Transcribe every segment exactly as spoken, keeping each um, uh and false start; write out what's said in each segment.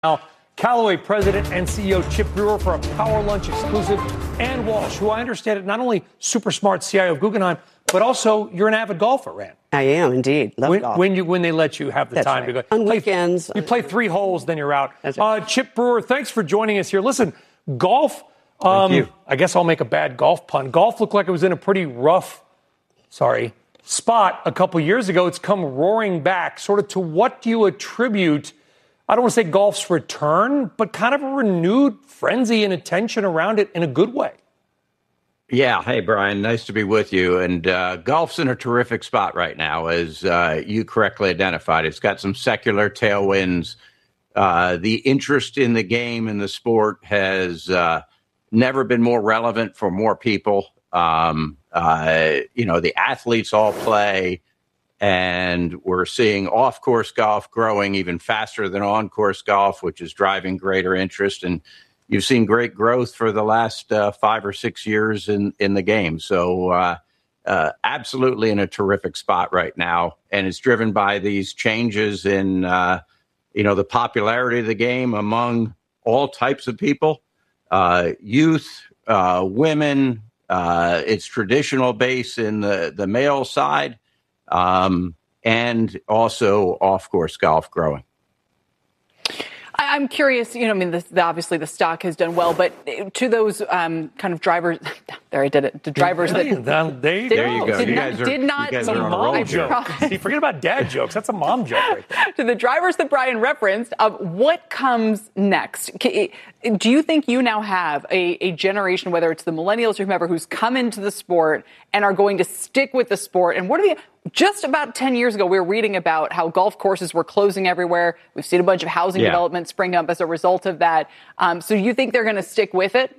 Now, Callaway president and C E O Chip Brewer for a Power Lunch exclusive, Ann Walsh, who I understand it, not only super smart C I O of Guggenheim, but also you're an avid golfer, Ann. I am indeed. Love when, golf. When you when they let you have the That's time right. to go on play, weekends. You play three holes, then you're out. That's right. Uh, Chip Brewer, thanks for joining us here. Listen, golf. Um, Thank you. I guess I'll make a bad golf pun. Golf looked like it was in a pretty rough, sorry, spot a couple years ago. It's come roaring back. Sort of to what do you attribute? I don't want to say golf's return, but kind of a renewed frenzy and attention around it in a good way. Yeah. Hey, Brian. Nice to be with you. And uh, golf's in a terrific spot right now, as uh, you correctly identified. It's got some secular tailwinds. Uh, the interest in the game and the sport has uh, never been more relevant for more people. Um, uh, you know, the athletes all play. And we're seeing off-course golf growing even faster than on-course golf, which is driving greater interest. And you've seen great growth for the last uh, five or six years in, in the game. So uh, uh, absolutely in a terrific spot right now. And it's driven by these changes in, uh, you know, the popularity of the game among all types of people, uh, youth, uh, women, uh, its traditional base in the, the male side. Um, and also off-course golf growing. I'm curious, you know, I mean, the, the, obviously the stock has done well, but to those um, kind of drivers, there I did it, the drivers that There, there you did, go. There you go. Did You not, guys are- did not you guys That's a are on a mom roll joke. here. See, forget about dad jokes. That's a mom joke right there. to the drivers that Brian referenced, uh, what comes next? Do you think you now have a, a generation, whether it's the millennials or whomever, who's come into the sport and are going to stick with the sport? And what are the, just about ten years ago, we were reading about how golf courses were closing everywhere. We've seen a bunch of housing Yeah. development spring up as a result of that. Um, so you think they're going to stick with it?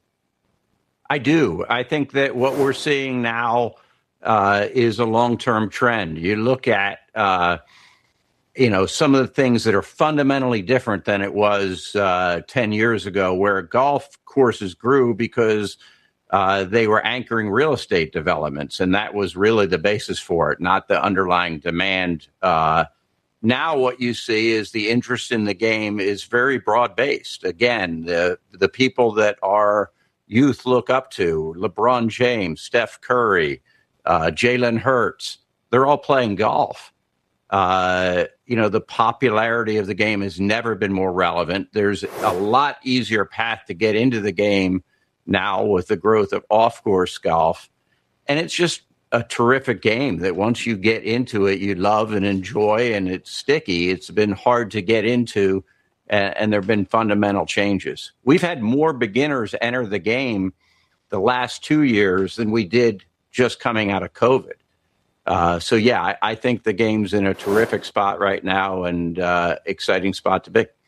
I do. I think that what we're seeing now uh, is a long-term trend. You look at, uh, you know, some of the things that are fundamentally different than it was uh, ten years ago, where golf courses grew because uh, they were anchoring real estate developments, and that was really the basis for it, not the underlying demand. Uh, now what you see is the interest in the game is very broad-based. Again, the the people that are youth look up to, LeBron James, Steph Curry, uh, Jalen Hurts, they're all playing golf. Uh, you know, the popularity of the game has never been more relevant. There's a lot easier path to get into the game now with the growth of off-course golf. And it's just a terrific game that once you get into it, you love and enjoy, and it's sticky. It's been hard to get into, and, and there have been fundamental changes. We've had more beginners enter the game the last two years than we did just coming out of COVID. Uh, so, yeah, I, I think the game's in a terrific spot right now, and uh, exciting spot to be.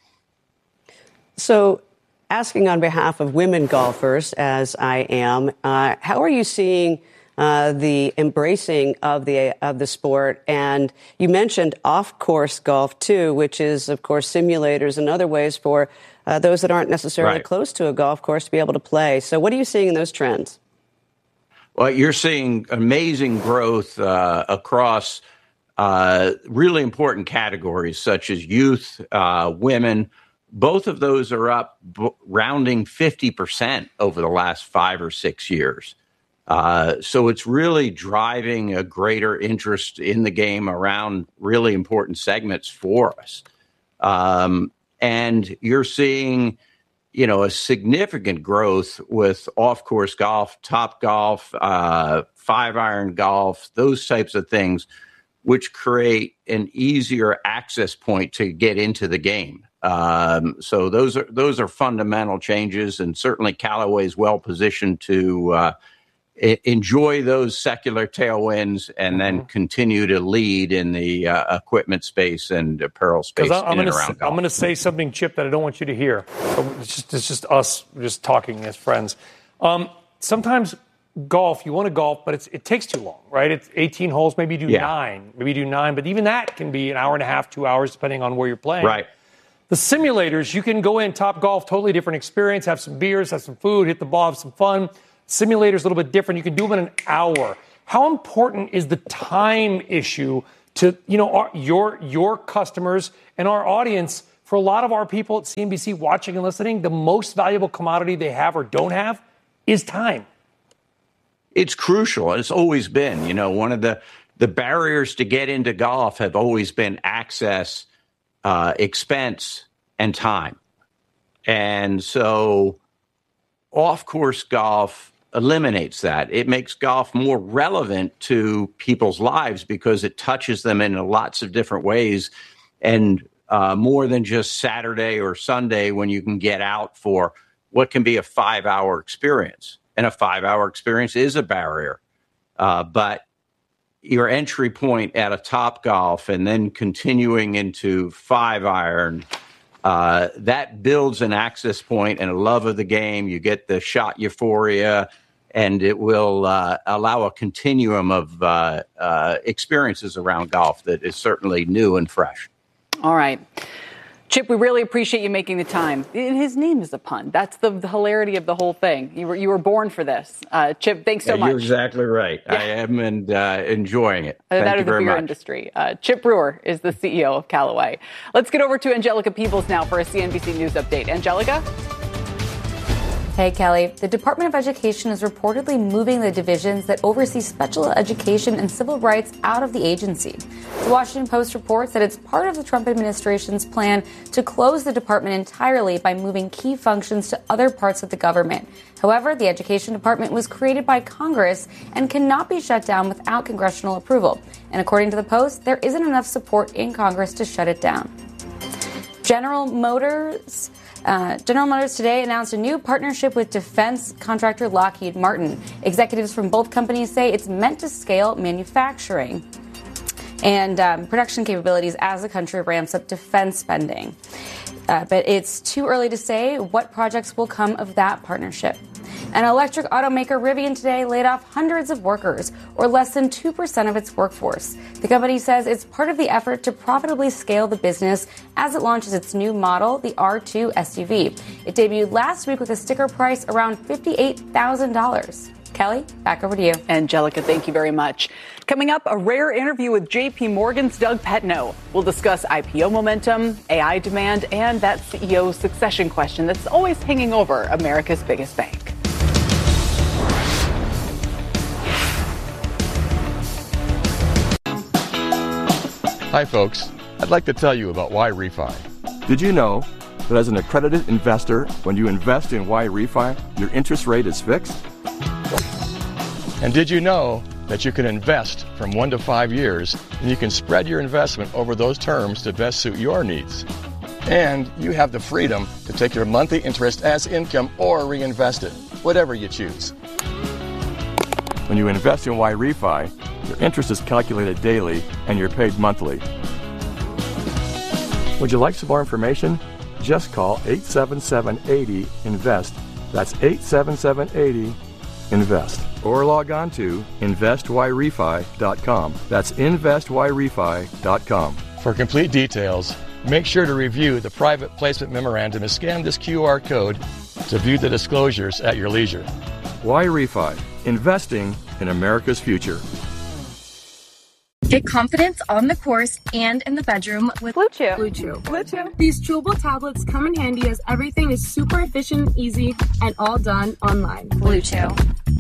So asking on behalf of women golfers, as I am, uh, how are you seeing uh, the embracing of the of the sport? And you mentioned off-course golf, too, which is, of course, simulators and other ways for uh, those that aren't necessarily Right. close to a golf course to be able to play. So what are you seeing in those trends? Well, you're seeing amazing growth uh, across uh, really important categories such as youth, uh, women. Both of those are up b- rounding fifty percent over the last five or six years. Uh, so it's really driving a greater interest in the game around really important segments for us. Um, and you're seeing, you know, a significant growth with off-course golf, top golf, uh, five-iron golf, those types of things, which create an easier access point to get into the game. Um, so those are those are fundamental changes, and certainly Callaway is well positioned to uh, I- enjoy those secular tailwinds and then continue to lead in the uh, equipment space and apparel space Because I'm in going and around to golf. I'm going to say something, Chip, that I don't want you to hear. It's just, it's just us just talking as friends. Um, sometimes golf, you want to golf, but it's, it takes too long, right? It's eighteen holes, maybe you do Yeah. nine, maybe you do nine, but even that can be an hour and a half, two hours, depending on where you're playing. Right. The simulators, you can go in, Top Golf, totally different experience, have some beers, have some food, hit the ball, have some fun. Simulators a little bit different. You can do them in an hour. How important is the time issue to, you know, our, your your customers and our audience For a lot of our people at C N B C watching and listening, the most valuable commodity they have or don't have is time. It's crucial. It's always been, you know, one of the, the barriers to get into golf have always been access, uh, expense, and time. And so off-course golf eliminates that. It makes golf more relevant to people's lives because it touches them in lots of different ways, and uh, more than just Saturday or Sunday when you can get out for what can be a five-hour experience. And a five-hour experience is a barrier. Uh, but your entry point at a Topgolf and then continuing into five iron, uh, that builds an access point and a love of the game. You get the shot euphoria, and it will uh, allow a continuum of uh, uh, experiences around golf that is certainly new and fresh. All right. Chip, we really appreciate you making the time. His name is a pun. That's the, the hilarity of the whole thing. You were you were born for this. Uh, Chip, thanks so yeah, much. You're exactly right. Yeah. I am and uh, enjoying it. Thank that you of the very beer much. industry. Uh, Chip Brewer is the C E O of Callaway. Let's get over to Angelica Peebles now for a C N B C News update. Angelica? Hey, Kelly. The Department of Education is reportedly moving the divisions that oversee special education and civil rights out of the agency. The Washington Post reports that it's part of the Trump administration's plan to close the department entirely by moving key functions to other parts of the government. However, the Education Department was created by Congress and cannot be shut down without congressional approval. And according to the Post, there isn't enough support in Congress to shut it down. General Motors... Uh, General Motors today announced a new partnership with defense contractor Lockheed Martin. Executives from both companies say it's meant to scale manufacturing and um, production capabilities as the country ramps up defense spending. Uh, but it's too early to say what projects will come of that partnership. An electric automaker Rivian today laid off hundreds of workers, or less than two percent of its workforce. The company says it's part of the effort to profitably scale the business as it launches its new model, the R two S U V. It debuted last week with a sticker price around fifty-eight thousand dollars. Kelly, back over to you. Angelica, thank you very much. Coming up, a rare interview with J P Morgan's Doug Petno. We'll discuss I P O momentum, A I demand, and that C E O succession question that's always hanging over America's biggest bank. Hi, folks. I'd like to tell you about Y-Refi. Did you know that as an accredited investor, when you invest in Y-Refi, your interest rate is fixed? And did you know that you can invest from one to five years and you can spread your investment over those terms to best suit your needs? And you have the freedom to take your monthly interest as income or reinvest it, whatever you choose. When you invest in Y-Refi, your interest is calculated daily and you're paid monthly. Would you like some more information? Just call eight seven seven, eight zero, INVEST. That's eight seven seven, eight zero, INVEST. Or log on to invest y refi dot com. That's invest y refi dot com. For complete details, make sure to review the private placement memorandum and scan this Q R code to view the disclosures at your leisure. Y-Refi, investing in America's future. Get confidence on the course and in the bedroom with Blue Chew. Blue Chew. Blue Chew. These chewable tablets come in handy as everything is super efficient, easy, and all done online. Blue Chew.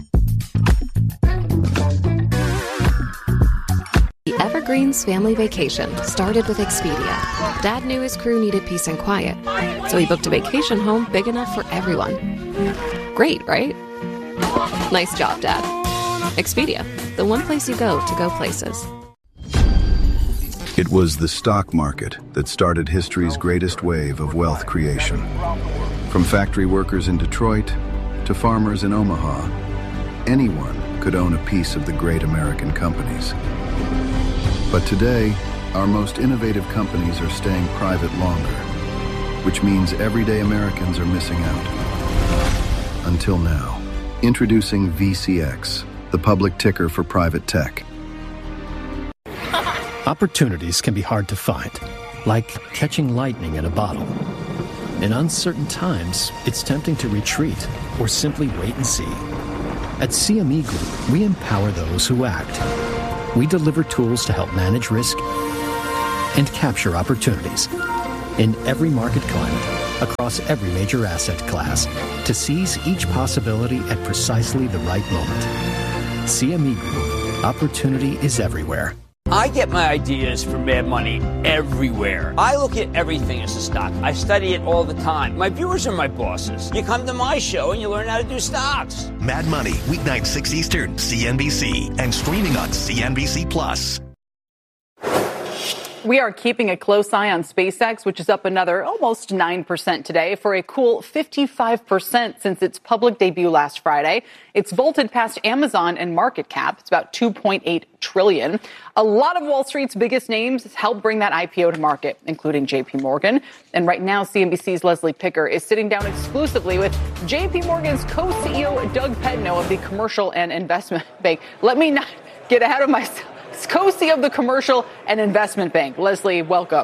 The Evergreens family vacation started with Expedia. Dad knew his crew needed peace and quiet, so he booked a vacation home big enough for everyone. Great, right? Nice job, Dad. Expedia, the one place you go to go places. It was the stock market that started history's greatest wave of wealth creation. From factory workers in Detroit to farmers in Omaha, anyone could own a piece of the great American companies. But today, our most innovative companies are staying private longer, which means everyday Americans are missing out. Until now. Introducing V C X, the public ticker for private tech. Opportunities can be hard to find, like catching lightning in a bottle. In uncertain times, it's tempting to retreat or simply wait and see. At C M E Group, we empower those who act. We deliver tools to help manage risk and capture opportunities. in every market climate, across every major asset class, to seize each possibility at precisely the right moment. C M E Group. Opportunity is everywhere. I get my ideas from Mad Money everywhere. I look at everything as a stock. I study it all the time. My viewers are my bosses. You come to my show and you learn how to do stocks. Mad Money, weeknight six Eastern, C N B C, and streaming on C N B C Plus. We are keeping a close eye on SpaceX, which is up another almost nine percent today for a cool fifty-five percent since its public debut last Friday. It's vaulted past Amazon in market cap. It's about two point eight trillion dollars. A lot of Wall Street's biggest names helped bring that I P O to market, including J P Morgan. And right now, C N B C's Leslie Picker is sitting down exclusively with J P Morgan's co-C E O Doug Pedno of the Commercial and Investment Bank. Let me not get ahead of myself. Co-C E O of the Commercial and Investment Bank. Leslie, welcome.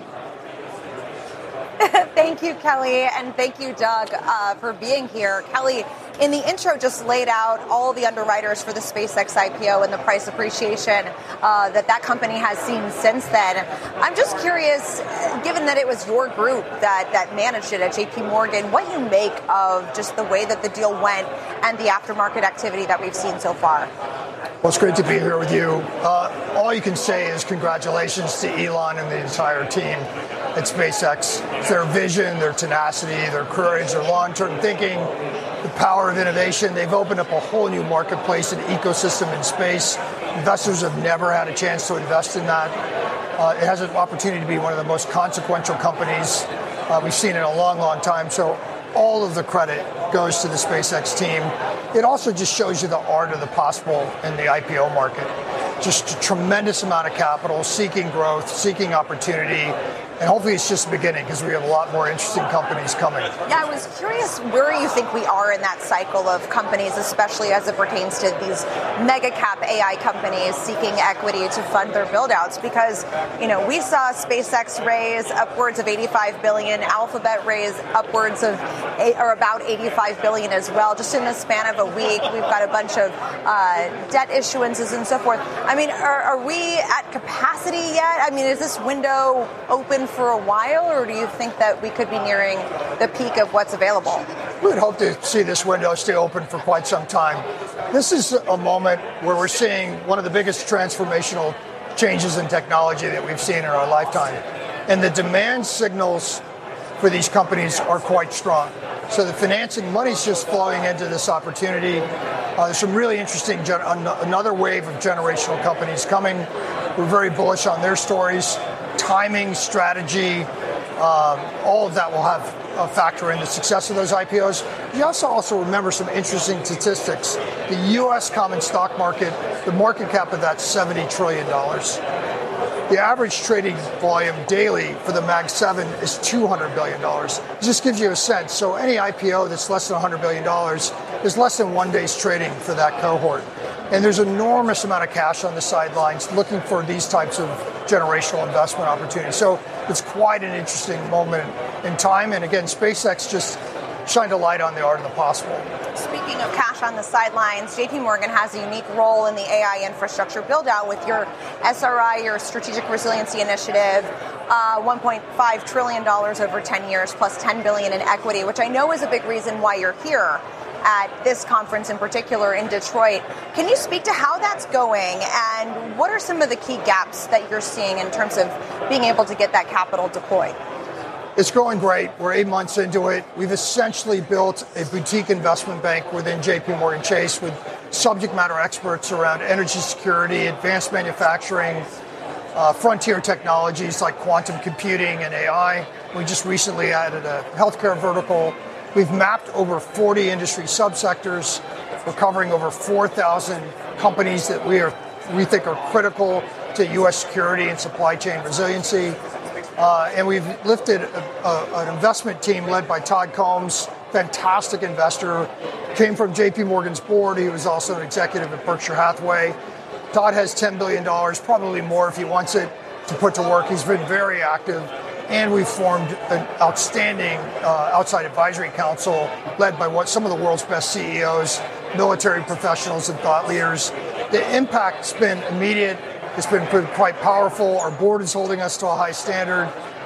Thank you, Kelly, and thank you, Doug, uh, for being here. Kelly, in the intro, just laid out all the underwriters for the SpaceX I P O and the price appreciation uh, that that company has seen since then. I'm just curious, given that it was your group that, that managed it at J P Morgan, what you make of just the way that the deal went and the aftermarket activity that we've seen so far. Well, it's great to be here with you. Uh, all you can say is congratulations to Elon and the entire team at SpaceX. It's their vision, their tenacity, their courage, their long-term thinking, the power of innovation. They've opened up a whole new marketplace and ecosystem in space. Investors have never had a chance to invest in that. Uh, it has an opportunity to be one of the most consequential companies uh, we've seen in a long, long time. So all of the credit goes to the SpaceX team. It also just shows you the art of the possible in the I P O market. Just a tremendous amount of capital, seeking growth, seeking opportunity, and hopefully it's just the beginning because we have a lot more interesting companies coming. Yeah, I was curious where you think we are in that cycle of companies, especially as it pertains to these mega cap A I companies seeking equity to fund their build-outs, because, you know, we saw SpaceX raise upwards of eighty-five billion dollars, Alphabet raise upwards of eight, or about eighty-five billion dollars as well. Just in the span of a week, we've got a bunch of uh, debt issuances and so forth. I mean, are, are we at capacity yet? I mean, is this window open for a while, or do you think that we could be nearing the peak of what's available? We would hope to see this window stay open for quite some time. This is a moment where we're seeing one of the biggest transformational changes in technology that we've seen in our lifetime. And the demand signals for these companies are quite strong. So the financing money's just flowing into this opportunity. Uh, there's some really interesting, gen- another wave of generational companies coming. We're very bullish on their stories. Timing, strategy, um, all of that will have a factor in the success of those I P Os. You also also remember some interesting statistics. The U S common stock market, the market cap of that's seventy trillion dollars. The average trading volume daily for the Mag seven is two hundred billion dollars. It just gives you a sense. So any I P O that's less than one hundred billion dollars is less than one day's trading for that cohort. And there's an enormous amount of cash on the sidelines looking for these types of generational investment opportunities. So it's quite an interesting moment in time. And again, SpaceX just shined a light on the art of the possible. Speaking of cash on the sidelines, J P Morgan has a unique role in the A I infrastructure build-out with your S R I, your Strategic Resiliency Initiative, uh, one point five trillion dollars over ten years, plus ten billion dollars in equity, which I know is a big reason why you're here at this conference in particular in Detroit. Can you speak to how that's going, and what are some of the key gaps that you're seeing in terms of being able to get that capital deployed? It's going great. We're eight months into it. We've essentially built a boutique investment bank within J P Morgan Chase with subject matter experts around energy security, advanced manufacturing, uh, frontier technologies like quantum computing and A I. We just recently added a healthcare vertical. We've mapped over forty industry subsectors. We're covering over four thousand companies that we are we think are critical to U S security and supply chain resiliency. Uh, and we've lifted a, a, an investment team led by Todd Combs, fantastic investor, came from J P Morgan's board. He was also an executive at Berkshire Hathaway. Todd has ten billion dollars, probably more if he wants it, to put to work. He's been very active. And we've formed an outstanding uh, outside advisory council led by what some of the world's best C E Os, military professionals, and thought leaders. The impact's been immediate. It's been quite powerful. Our board is holding us to a high standard.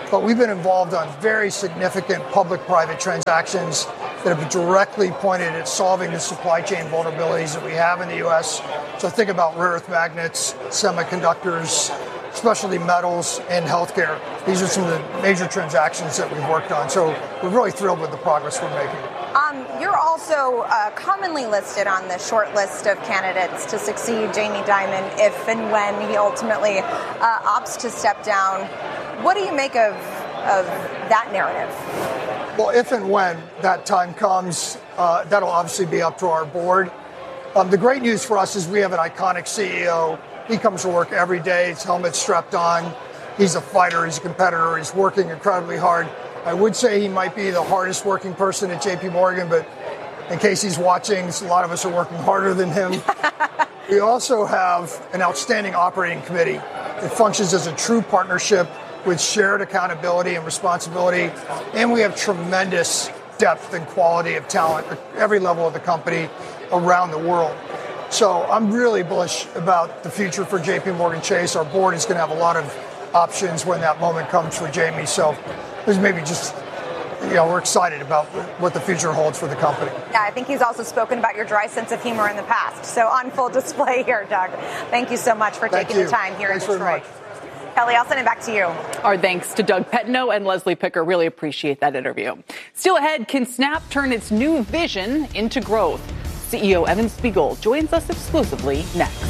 but we've been involved on very significant public-private transactions that have directly pointed at solving the supply chain vulnerabilities that we have in the U S. So think about rare earth magnets, semiconductors, specialty metals, and healthcare. These are some of the major transactions that we've worked on. So we're really thrilled with the progress we're making. Um, you're also uh, commonly listed on the short list of candidates to succeed Jamie Dimon if and when he ultimately uh, opts to step down. What do you make of, of that narrative? Well, if and when that time comes, uh, that'll obviously be up to our board. Um, the great news for us is we have an iconic C E O. He comes to work every day, his helmet's strapped on. He's a fighter, he's a competitor, he's working incredibly hard. I would say he might be the hardest working person at J P Morgan, but in case he's watching, a lot of us are working harder than him. We also have an outstanding operating committee. It functions as a true partnership with shared accountability and responsibility. And we have tremendous depth and quality of talent at every level of the company around the world. So I'm really bullish about the future for J P Morgan Chase. Our board is going to have a lot of options when that moment comes for Jamie. So there's maybe just, you know, we're excited about what the future holds for the company. Yeah, I think he's also spoken about your dry sense of humor in the past. So on full display here, Doug. Thank you so much for Thank taking you. the time here Thanks in Detroit. very much. Kelly, I'll send it back to you. Our thanks to Doug Petno and Leslie Picker. Really appreciate that interview. Still ahead, can Snap turn its new vision into growth? C E O Evan Spiegel joins us exclusively next.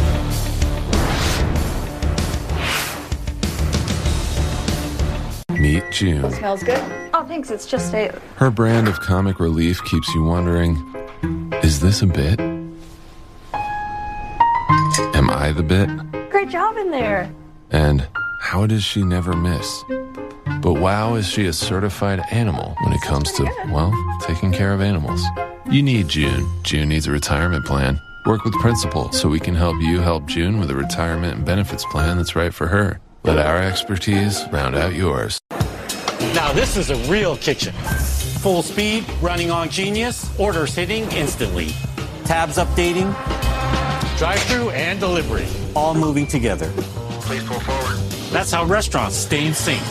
Meet June. Smells good. Oh, thanks. It's just a... Her brand of comic relief keeps you wondering, is this a bit? Am I the bit? Great job in there. And how does she never miss? But wow, is she a certified animal when it comes to, well, taking care of animals. You need June. June needs a retirement plan. Work with Principal so we can help you help June with a retirement and benefits plan that's right for her. Let our expertise round out yours. Now this is a real kitchen. Full speed, running on Genius, orders hitting instantly. Tabs updating, drive-through and delivery, all moving together. Please pull forward. That's how restaurants stay in sync.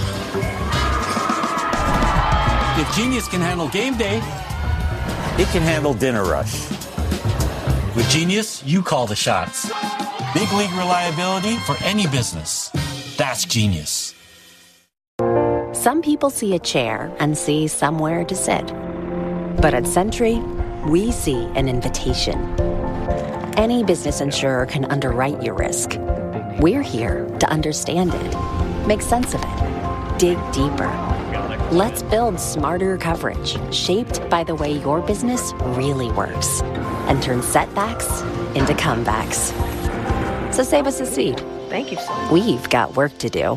If Genius can handle game day, it can handle dinner rush. With Genius, you call the shots. Big league reliability for any business. That's Genius. Some people see a chair and see somewhere to sit. But at Sentry, we see an invitation. Any business insurer can underwrite your risk. We're here to understand it, make sense of it, dig deeper. Let's build smarter coverage shaped by the way your business really works and turn setbacks into comebacks. So save us a seat. Thank you so much. We've got work to do.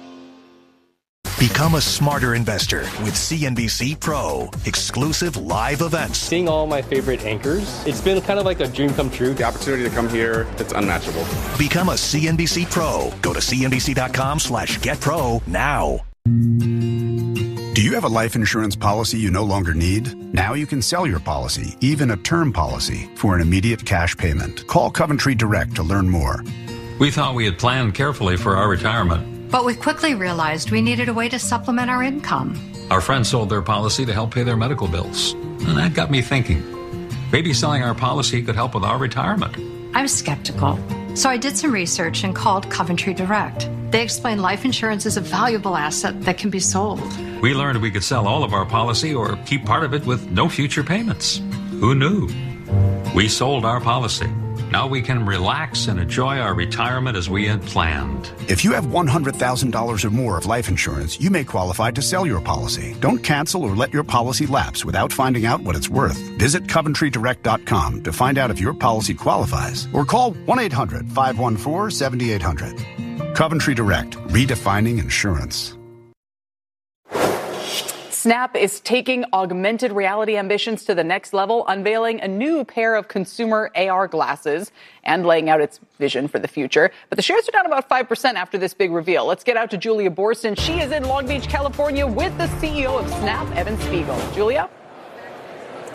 Become a smarter investor with C N B C Pro. Exclusive live events. Seeing all my favorite anchors, it's been kind of like a dream come true. The opportunity to come here, it's unmatchable. Become a C N B C Pro. Go to cnbc.com slash get pro now. Do you have a life insurance policy you no longer need? Now you can sell your policy, even a term policy, for an immediate cash payment. Call Coventry Direct to learn more. We thought we had planned carefully for our retirement. But we quickly realized we needed a way to supplement our income. Our friends sold their policy to help pay their medical bills. And that got me thinking. Maybe selling our policy could help with our retirement. I was skeptical. So I did some research and called Coventry Direct. They explained life insurance is a valuable asset that can be sold. We learned we could sell all of our policy or keep part of it with no future payments. Who knew? We sold our policy. Now we can relax and enjoy our retirement as we had planned. If you have one hundred thousand dollars or more of life insurance, you may qualify to sell your policy. Don't cancel or let your policy lapse without finding out what it's worth. Visit coventry direct dot com to find out if your policy qualifies or call one eight hundred five one four seven eight zero zero. Coventry Direct, redefining insurance. Snap is taking augmented reality ambitions to the next level, unveiling a new pair of consumer A R glasses and laying out its vision for the future. But the shares are down about five percent after this big reveal. Let's get out to Julia Boorstin. She is in Long Beach, California with the C E O of Snap, Evan Spiegel. Julia?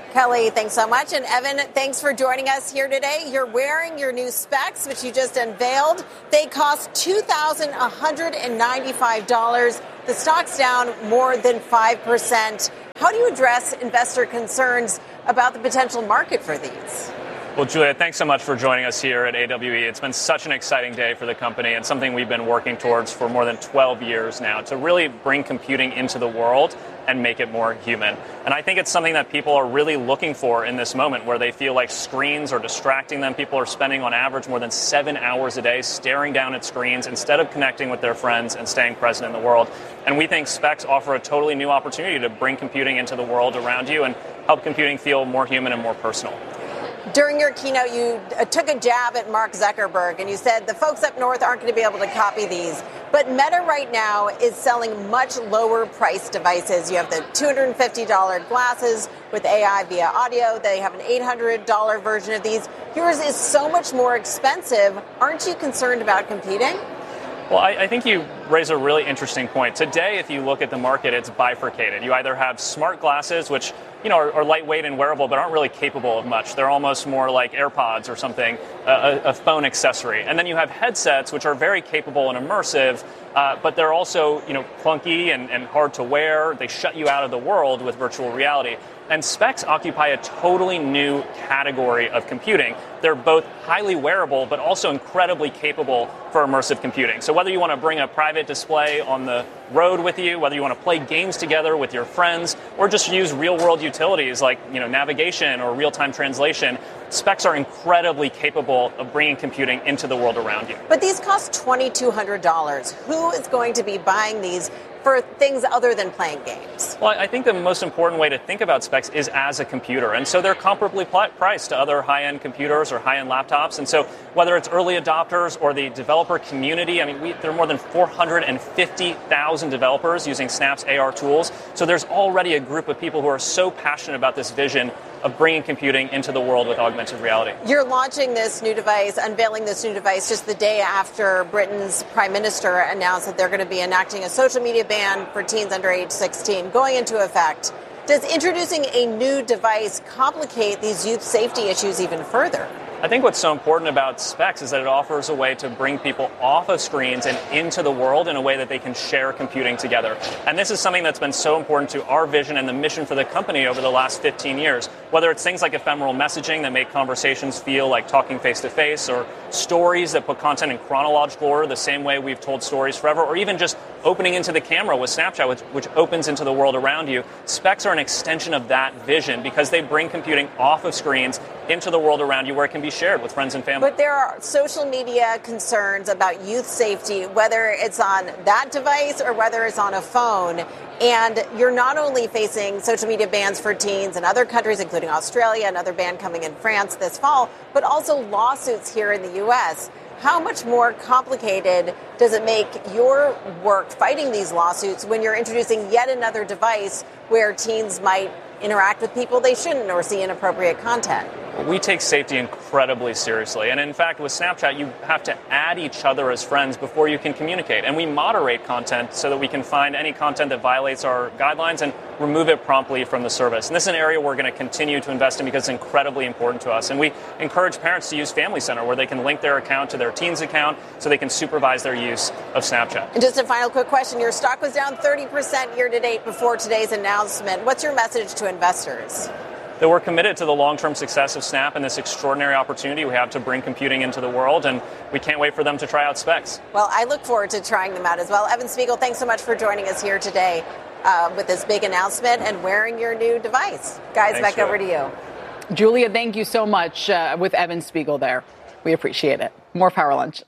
Kelly, thanks so much. And Evan, thanks for joining us here today. You're wearing your new specs, which you just unveiled. They cost two thousand one hundred ninety-five dollars. The stock's down more than five percent. How do you address investor concerns about the potential market for these? Well, Julia, thanks so much for joining us here at A W E. It's been such an exciting day for the company and something we've been working towards for more than twelve years now to really bring computing into the world and make it more human. And I think it's something that people are really looking for in this moment where they feel like screens are distracting them. People are spending on average more than seven hours a day staring down at screens instead of connecting with their friends and staying present in the world. And we think specs offer a totally new opportunity to bring computing into the world around you and help computing feel more human and more personal. During your keynote, you uh, took a jab at Mark Zuckerberg, and you said the folks up north aren't going to be able to copy these. But Meta right now is selling much lower priced devices. You have the two hundred fifty dollars glasses with A I via audio. They have an eight hundred dollars version of these. Yours is so much more expensive. Aren't you concerned about competing? Well, I, I think you raise a really interesting point. Today, if you look at the market, it's bifurcated. You either have smart glasses, which you know are, are lightweight and wearable, but aren't really capable of much. They're almost more like AirPods or something, a, a phone accessory. And then you have headsets, which are very capable and immersive, uh, but they're also you know clunky and, and hard to wear. They shut you out of the world with virtual reality. And specs occupy a totally new category of computing. They're both highly wearable, but also incredibly capable for immersive computing. So whether you want to bring a private display on the road with you, whether you want to play games together with your friends, or just use real-world utilities like you know navigation or real-time translation, specs are incredibly capable of bringing computing into the world around you. But these cost two thousand two hundred dollars. Who is going to be buying these for things other than playing games? Well, I think the most important way to think about specs is as a computer. And so they're comparably pl- priced to other high-end computers or high-end laptops. And so whether it's early adopters or the developer community, I mean, we, there are more than four hundred fifty thousand developers using Snap's A R tools. So there's already a group of people who are so passionate about this vision of bringing computing into the world with augmented reality. You're launching this new device, unveiling this new device just the day after Britain's Prime Minister announced that they're going to be enacting a social media ban for teens under age sixteen going into effect. Does introducing a new device complicate these youth safety issues even further? I think what's so important about specs is that it offers a way to bring people off of screens and into the world in a way that they can share computing together. And this is something that's been so important to our vision and the mission for the company over the last fifteen years. Whether it's things like ephemeral messaging that make conversations feel like talking face-to-face, or stories that put content in chronological order the same way we've told stories forever, or even just opening into the camera with Snapchat, which, which opens into the world around you. Specs are an extension of that vision because they bring computing off of screens into the world around you where it can be shared with friends and family. But there are social media concerns about youth safety, whether it's on that device or whether it's on a phone. And you're not only facing social media bans for teens in other countries, including Australia, another ban coming in France this fall, but also lawsuits here in the U S. How much more complicated does it make your work fighting these lawsuits when you're introducing yet another device where teens might interact with people they shouldn't or see inappropriate content? We take safety incredibly seriously. And in fact, with Snapchat, you have to add each other as friends before you can communicate. And we moderate content so that we can find any content that violates our guidelines and remove it promptly from the service. And this is an area we're going to continue to invest in because it's incredibly important to us. And we encourage parents to use Family Center, where they can link their account to their teen's account so they can supervise their use of Snapchat. And just a final quick question. Your stock was down thirty percent year to date before today's announcement. What's your message to investors? That we're committed to the long-term success of Snap and this extraordinary opportunity we have to bring computing into the world, and we can't wait for them to try out specs. Well, I look forward to trying them out as well. Evan Spiegel, thanks so much for joining us here today uh, with this big announcement and wearing your new device. Guys, Thanks, back Julia. over to you. Julia, thank you so much uh, with Evan Spiegel there. We appreciate it. More Power Lunch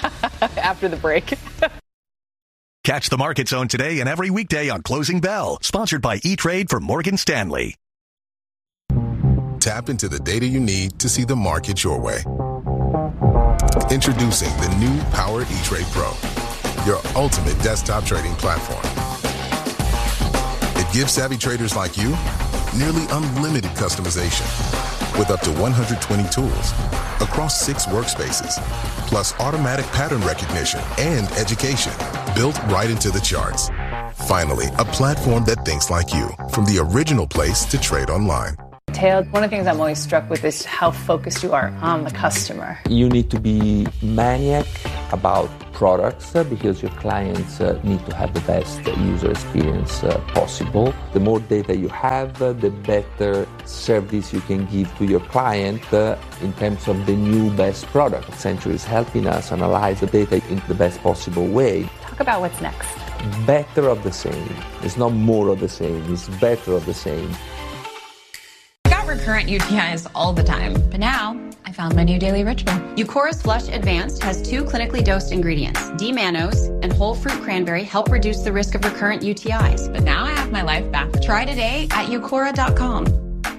after the break. Catch the Market Zone today and every weekday on Closing Bell, sponsored by E-Trade from Morgan Stanley. Tap into the data you need to see the market your way. Introducing the new Power E-Trade Pro, your ultimate desktop trading platform. It gives savvy traders like you nearly unlimited customization with up to one hundred twenty tools across six workspaces, plus automatic pattern recognition and education built right into the charts. Finally, a platform that thinks like you, from the original place to trade online. detailed. One of the things I'm always struck with is how focused you are on the customer. You need to be maniac about products uh, because your clients uh, need to have the best user experience uh, possible. The more data you have, uh, the better service you can give to your client uh, in terms of the new best product. Accenture is helping us analyze the data in the best possible way. Talk about what's next. Better of the same. It's not more of the same, it's better of the same. I got recurrent U T Is all the time, but now I found my new daily ritual. Eucora's Flush Advanced has two clinically dosed ingredients. D-mannose and whole fruit cranberry help reduce the risk of recurrent U T Is. But now I have my life back. Try today at eucora dot com.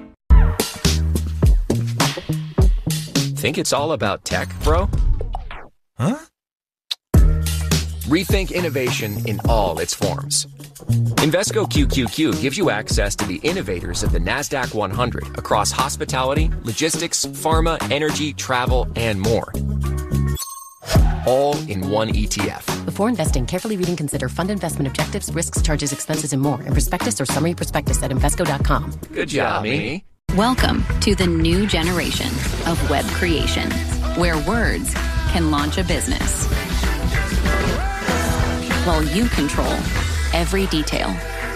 Think it's all about tech, bro? Huh? Rethink innovation in all its forms. Invesco Q Q Q gives you access to the innovators of the NASDAQ one hundred across hospitality, logistics, pharma, energy, travel, and more. All in one E T F. Before investing, carefully read and consider fund investment objectives, risks, charges, expenses, and more in prospectus or summary prospectus at Invesco dot com. Good job, Amy. Welcome to the new generation of web creation, where words can launch a business, while you control every detail.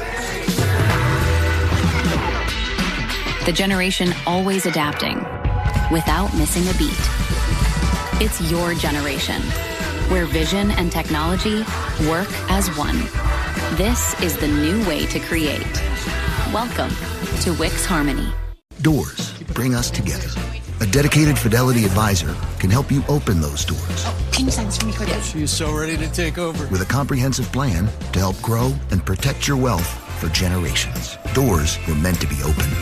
The generation always adapting, without missing a beat. It's your generation, where vision and technology work as one. This is the new way to create. Welcome to Wix Harmony. Doors bring us together. A dedicated Fidelity advisor can help you open those doors. Oh, can you sign this for me quickly? She's so ready to take over. With a comprehensive plan to help grow and protect your wealth for generations. Doors were meant to be opened.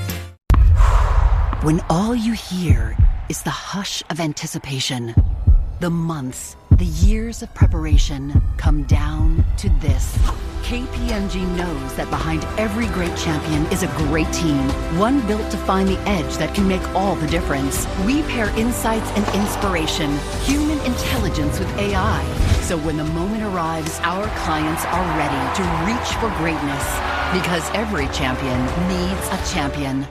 When all you hear is the hush of anticipation, the months, the years of preparation come down to this. K P M G knows that behind every great champion is a great team, one built to find the edge that can make all the difference. We pair insights and inspiration, human intelligence with A I. So when the moment arrives, our clients are ready to reach for greatness, because every champion needs a champion.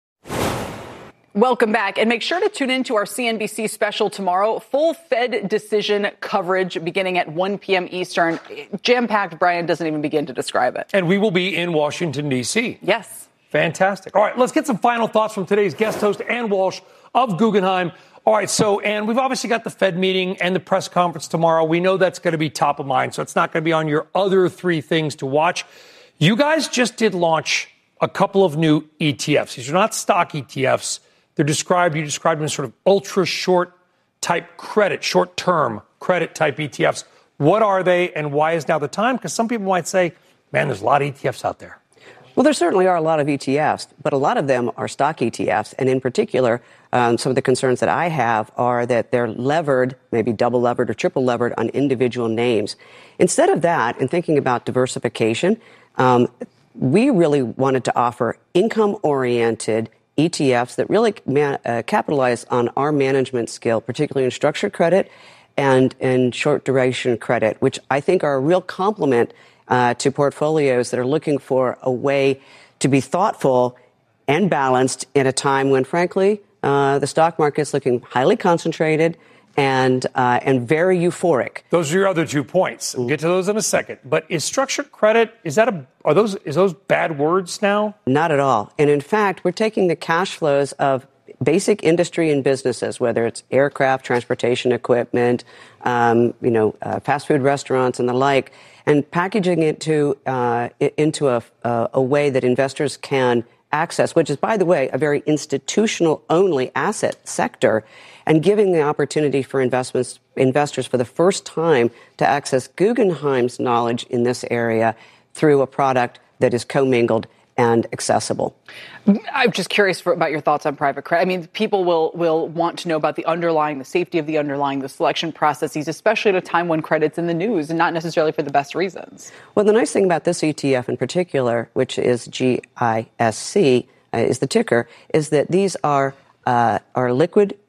Welcome back, and make sure to tune in to our C N B C special tomorrow. Full Fed decision coverage beginning at one p.m. Eastern. Jam-packed, Brian doesn't even begin to describe it. And we will be in Washington, D C. Yes. Fantastic. All right, let's get some final thoughts from today's guest host, Ann Walsh of Guggenheim. All right, so, Ann, we've obviously got the Fed meeting and the press conference tomorrow. We know that's going to be top of mind, so it's not going to be on your other three things to watch. You guys just did launch a couple of new E T Fs. These are not stock E T Fs. They're described, you described them as sort of ultra short type credit, short term credit type E T Fs. What are they and why is now the time? Because some people might say, man, there's a lot of E T Fs out there. Well, there certainly are a lot of E T Fs, but a lot of them are stock E T Fs. And in particular, um, some of the concerns that I have are that they're levered, maybe double levered or triple levered on individual names. Instead of that, in thinking about diversification, um, we really wanted to offer income-oriented E T Fs that really man, uh, capitalize on our management skill, particularly in structured credit and in short duration credit, which I think are a real complement uh, to portfolios that are looking for a way to be thoughtful and balanced in a time when, frankly, uh, the stock market's looking highly concentrated and uh, and very euphoric. Those are your other two points. We'll get to those in a second. But is structured credit, is that a, are those, is those bad words now? Not at all. And in fact, we're taking the cash flows of basic industry and businesses, whether it's aircraft, transportation equipment, um, you know, uh, fast food restaurants and the like, and packaging it to, uh, into a, a, a way that investors can access, which is, by the way, a very institutional-only asset sector, and giving the opportunity for investments, investors for the first time to access Guggenheim's knowledge in this area through a product that is commingled and accessible. I'm just curious for, about your thoughts on private credit. I mean, people will will want to know about the underlying, the safety of the underlying, the selection processes, especially at a time when credit's in the news and not necessarily for the best reasons. Well, the nice thing about this E T F in particular, which is G I S C, uh, is the ticker, is that these are uh, are liquid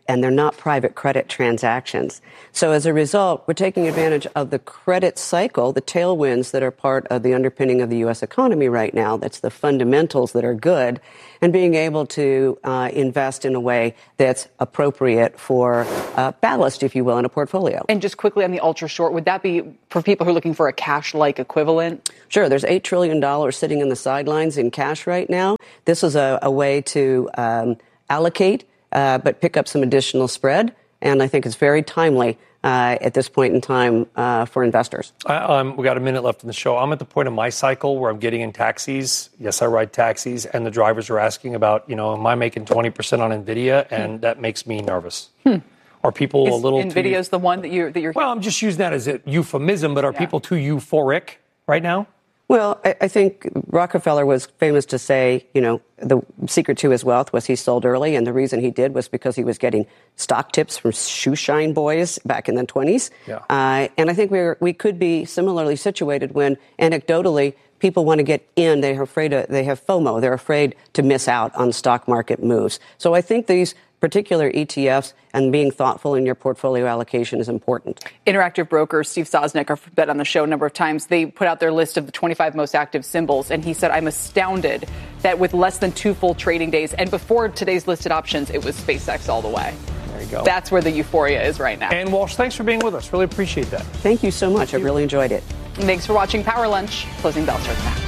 and they're not private credit transactions. So as a result, we're taking advantage of the credit cycle, the tailwinds that are part of the underpinning of the U S economy right now. That's the fundamentals that are good, and being able to uh, invest in a way that's appropriate for uh, ballast, if you will, in a portfolio. And just quickly on the ultra short, would that be for people who are looking for a cash-like equivalent? Sure. There's eight trillion dollars sitting in the sidelines in cash right now. This is a, a way to um, allocate, uh, but pick up some additional spread. And I think it's very timely uh, at this point in time uh, for investors. I, um, we got a minute left in the show. I'm at the point of my cycle where I'm getting in taxis. Yes, I ride taxis, and the drivers are asking about, you know, am I making twenty percent on NVIDIA? And hmm. that makes me nervous. Hmm. Are people Is a little NVIDIA's too... the one that you're... That you're... Well, I'm just using that as a euphemism, but are yeah. people too euphoric right now? Well, I, I think Rockefeller was famous to say, you know, the secret to his wealth was he sold early, and the reason he did was because he was getting stock tips from shoe shine boys back in the twenties. Yeah. Uh, and I think we're, we could be similarly situated when, anecdotally, people want to get in. They're afraid of, they have FOMO. They're afraid to miss out on stock market moves. So I think these particular E T Fs and being thoughtful in your portfolio allocation is important. Interactive Broker, Steve Sosnick, I've been on the show a number of times. They put out their list of the twenty-five most active symbols, and he said, I'm astounded that with less than two full trading days, and before today's listed options, it was SpaceX all the way. There you go. That's where the euphoria is right now. Ann Walsh, thanks for being with us. Really appreciate that. Thank you so much. I really enjoyed it. And thanks for watching Power Lunch. Closing Bell starts now.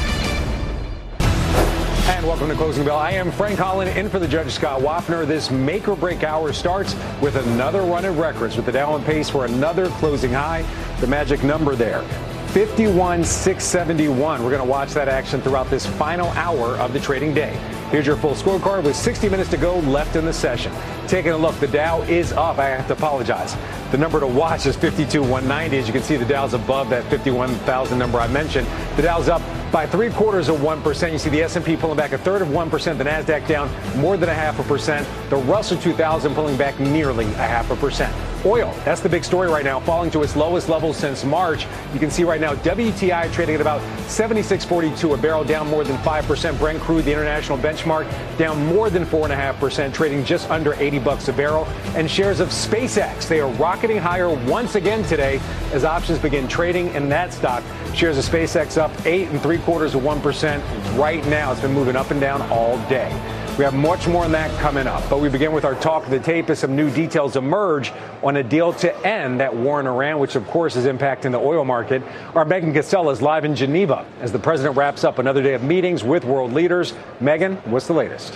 And welcome to Closing Bell. I am Frank Holland, in for the judge Scott Wapner. This make-or-break hour starts with another run of records, with the Dow on pace for another closing high. The magic number there, fifty-one six seventy-one. We're going to watch that action throughout this final hour of the trading day. Here's your full scorecard with sixty minutes to go left in the session. Taking a look, the Dow is up. I have to apologize. The number to watch is fifty-two one ninety. As you can see, the Dow's above that fifty-one thousand number I mentioned. The Dow's up by three quarters of one percent. You see the S and P pulling back a third of one percent. The NASDAQ down more than a half a percent. The Russell two thousand pulling back nearly a half a percent. Oil, that's the big story right now, falling to its lowest level since March. You can see right now W T I trading at about seventy-six forty-two a barrel, down more than five percent. Brent crude, the international benchmark, down more than four point five percent, trading just under eighty bucks a barrel. And shares of SpaceX, they are rocketing higher once again today as options begin trading in that stock. Shares of SpaceX up eight and three quarters of one percent right now. It's been moving up and down all day. We have much more on that coming up, but we begin with our talk of the tape as some new details emerge on a deal to end that war in Iran, which of course is impacting the oil market. Our Megan Cassell is live in Geneva as the president wraps up another day of meetings with world leaders. Megan, what's the latest?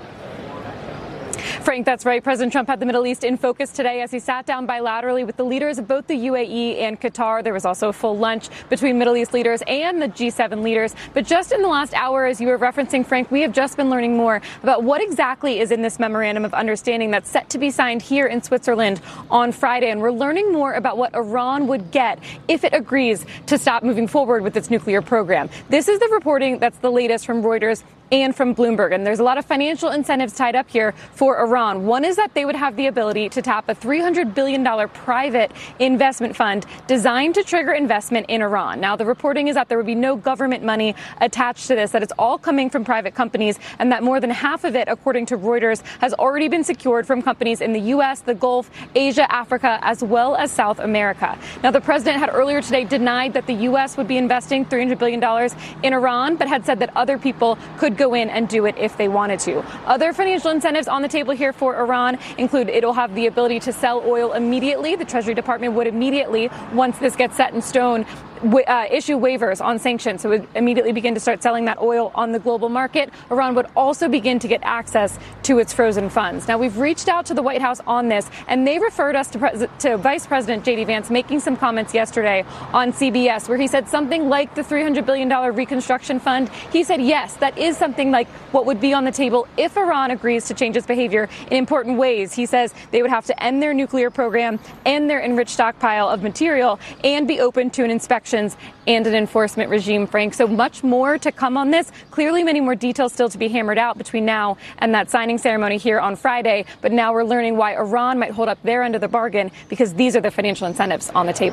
Frank, that's right. President Trump had the Middle East in focus today as he sat down bilaterally with the leaders of both the U A E and Qatar. There was also a full lunch between Middle East leaders and the G seven leaders. But just in the last hour, as you were referencing, Frank, we have just been learning more about what exactly is in this memorandum of understanding that's set to be signed here in Switzerland on Friday. And we're learning more about what Iran would get if it agrees to stop moving forward with its nuclear program. This is the reporting that's the latest from Reuters and from Bloomberg. And there's a lot of financial incentives tied up here for Iran. One is that they would have the ability to tap a three hundred billion dollars private investment fund designed to trigger investment in Iran. Now, the reporting is that there would be no government money attached to this, that it's all coming from private companies, and that more than half of it, according to Reuters, has already been secured from companies in the U S, the Gulf, Asia, Africa, as well as South America. Now, the president had earlier today denied that the U S would be investing three hundred billion dollars in Iran, but had said that other people could go in and do it if they wanted to. Other financial incentives on the table here for Iran include it'll have the ability to sell oil immediately. The Treasury Department would immediately, once this gets set in stone, Uh, issue waivers on sanctions, so it would immediately begin to start selling that oil on the global market. Iran would also begin to get access to its frozen funds. Now, we've reached out to the White House on this, and they referred us to, Pres- to Vice President J D Vance making some comments yesterday on C B S, where he said something like the three hundred billion dollars reconstruction fund. He said, yes, that is something like what would be on the table if Iran agrees to change its behavior in important ways. He says they would have to end their nuclear program and their enriched stockpile of material and be open to an inspection and an enforcement regime, Frank. So much more to come on this. Clearly, many more details still to be hammered out between now and that signing ceremony here on Friday. But now we're learning why Iran might hold up their end of the bargain, because these are the financial incentives on the table.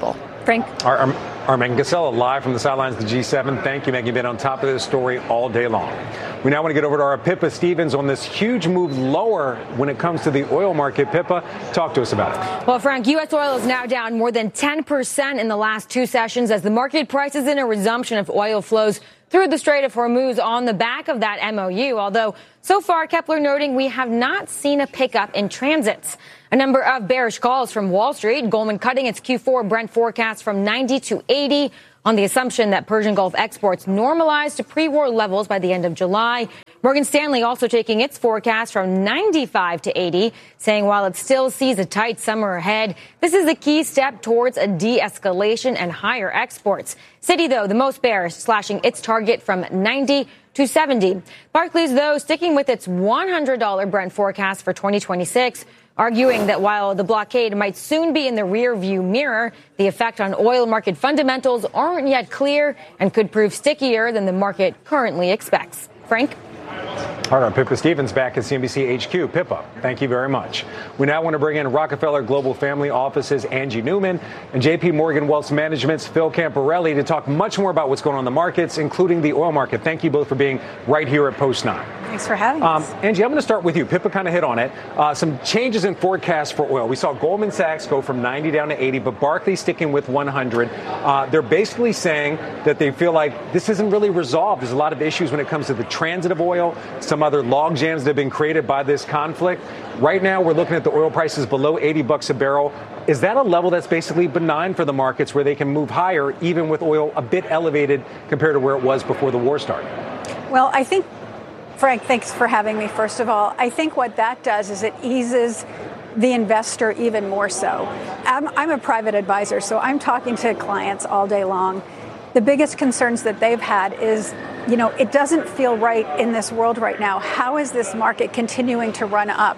Frank. Our, our, our Megan Casella live from the sidelines of the G seven. Thank you, Megan. You've been on top of this story all day long. We now want to get over to our Pippa Stevens on this huge move lower when it comes to the oil market. Pippa, talk to us about it. Well, Frank, U S oil is now down more than ten percent in the last two sessions as the market prices in a resumption of oil flows through the Strait of Hormuz on the back of that M O U. Although so far, Kepler noting we have not seen a pickup in transits. A number of bearish calls from Wall Street. Goldman cutting its Q four Brent forecast from ninety to eighty on the assumption that Persian Gulf exports normalize to pre-war levels by the end of July. Morgan Stanley also taking its forecast from ninety-five to eighty, saying while it still sees a tight summer ahead, this is a key step towards a de-escalation and higher exports. Citi, though, the most bearish, slashing its target from ninety to seventy. Barclays, though, sticking with its one hundred dollars Brent forecast for twenty twenty-six, arguing that while the blockade might soon be in the rear-view mirror, the effect on oil market fundamentals aren't yet clear and could prove stickier than the market currently expects. Frank? All right, Pippa Stevens back at C N B C H Q. Pippa, thank you very much. We now want to bring in Rockefeller Global Family Office's Angie Newman and J P Morgan Wealth Management's Phil Camporelli to talk much more about what's going on in the markets, including the oil market. Thank you both for being right here at Post nine. Thanks for having um, us. Angie, I'm going to start with you. Pippa kind of hit on it. Uh, some changes in forecasts for oil. We saw Goldman Sachs go from ninety down to eighty, but Barclays sticking with one hundred. Uh, they're basically saying that they feel like this isn't really resolved. There's a lot of issues when it comes to the transit of oil, some other log jams that have been created by this conflict. Right now, we're looking at the oil prices below eighty bucks a barrel. Is that a level that's basically benign for the markets where they can move higher, even with oil a bit elevated compared to where it was before the war started? Well, I think, Frank, thanks for having me, first of all. I think what that does is it eases the investor even more so. I'm, I'm a private advisor, so I'm talking to clients all day long. The biggest concerns that they've had is, you know, it doesn't feel right in this world right now. How is this market continuing to run up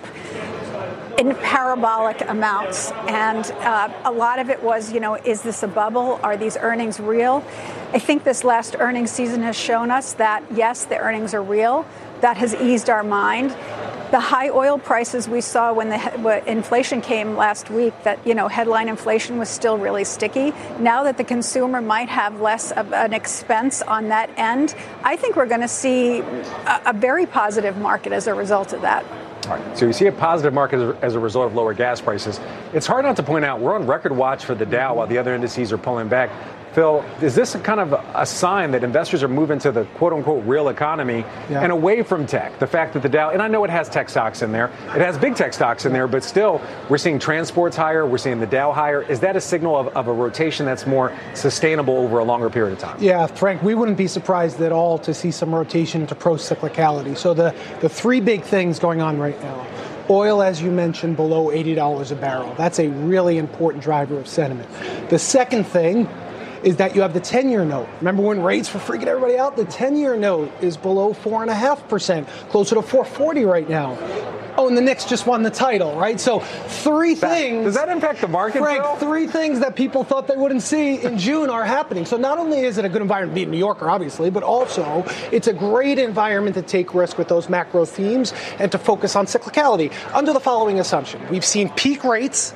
in parabolic amounts? And uh, a lot of it was, you know, is this a bubble? Are these earnings real? I think this last earnings season has shown us that, yes, the earnings are real. That has eased our mind. The high oil prices we saw when the when inflation came last week, that, you know, headline inflation was still really sticky. Now that the consumer might have less of an expense on that end, I think we're going to see a, a very positive market as a result of that. All right. So you see a positive market as a result of lower gas prices. It's hard not to point out we're on record watch for the Dow while the other indices are pulling back. Phil, is this a kind of a sign that investors are moving to the quote-unquote real economy yeah. and away from tech? The fact that the Dow, and I know it has tech stocks in there, it has big tech stocks in there, but still we're seeing transports higher, we're seeing the Dow higher. Is that a signal of, of a rotation that's more sustainable over a longer period of time? Yeah, Frank, we wouldn't be surprised at all to see some rotation into pro-cyclicality. So the, the three big things going on right now. Oil, as you mentioned, below eighty dollars a barrel. That's a really important driver of sentiment. The second thing is that you have the ten-year note. Remember when rates were freaking everybody out? The ten-year note is below four point five percent, closer to four forty right now. Oh, and the Knicks just won the title, right? So three things. Does that impact the market, Frank, Phil? Three things that people thought they wouldn't see in June are happening. So not only is it a good environment to be a New Yorker, obviously, but also it's a great environment to take risk with those macro themes and to focus on cyclicality under the following assumption. We've seen peak rates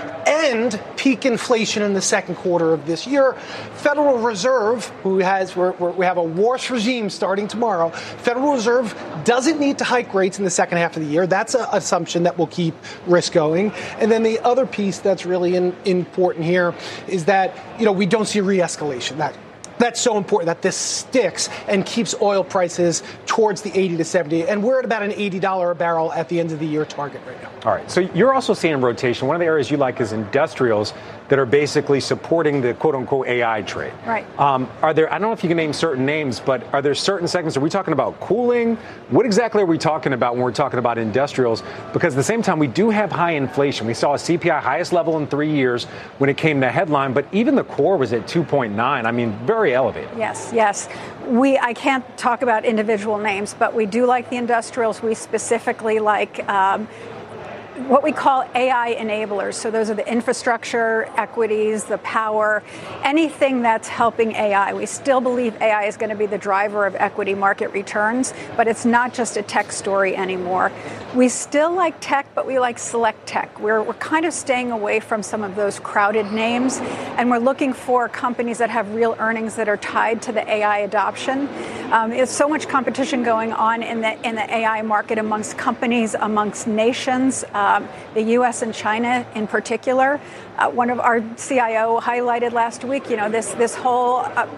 and peak inflation in the second quarter of this year. Federal Reserve, who has we're, we're, we have a worse regime starting tomorrow. Federal Reserve doesn't need to hike rates in the second half of the year. That's an assumption that will keep risk going. And then the other piece that's really in, important here is that, you know, we don't see re-escalation. That That's so important that this sticks and keeps oil prices towards the eighty to seventy. And we're at about an eighty dollars a barrel at the end of the year target right now. All right. So you're also seeing rotation. One of the areas you like is industrials that are basically supporting the quote unquote A I trade. Right. Um, are there, I don't know if you can name certain names, but are there certain segments? Are we talking about cooling? What exactly are we talking about when we're talking about industrials? Because at the same time, we do have high inflation. We saw a C P I highest level in three years when it came to headline, but even the core was at two point nine. I mean, very elevated. Yes, yes. We I can't talk about individual names, but we do like the industrials. We specifically like um, what we call A I enablers. So those are the infrastructure, equities, the power, anything that's helping A I. We still believe A I is going to be the driver of equity market returns, but it's not just a tech story anymore. We still like tech, but we like select tech. We're, we're kind of staying away from some of those crowded names, and we're looking for companies that have real earnings that are tied to the A I adoption. Um, there's so much competition going on in the in the A I market amongst companies, amongst nations, um, the U S and China in particular. Uh, one of our C I O highlighted last week, you know, this this whole uh,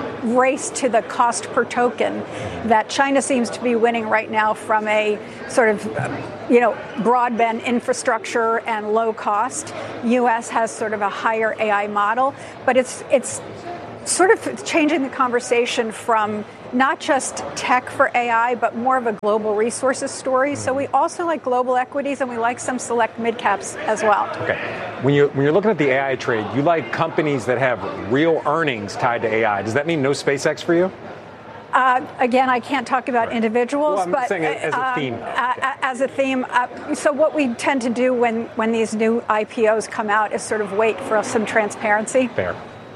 race to the cost per token that China seems to be winning right now from a sort of, you know, broadband infrastructure and low cost. U S has sort of a higher A I model, but it's it's sort of changing the conversation from not just tech for A I, but more of a global resources story. So we also like global equities, and we like some select mid-caps as well. Okay. When you're, when you're looking at the A I trade, you like companies that have real earnings tied to A I. Does that mean no SpaceX for you? Uh, again, I can't talk about individuals, well, I'm but saying as a theme. Um, uh, as a theme. Uh, so what we tend to do when, when these new I P Os come out is sort of wait for some transparency. Fair.